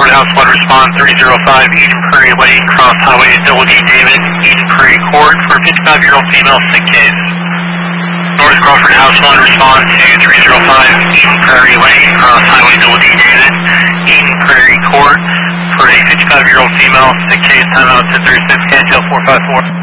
Crawford House, Water Response 305, Eden Prairie Way, Cross Highway, Double D David, Eden Prairie Court for 55-year-old female, sick case. North Crawford House, Water Response to 305, Eden Prairie Way, Cross Highway, Double D David, Eden Prairie Court for a 55-year-old female, sick case, timeout to 36, Cantail 454.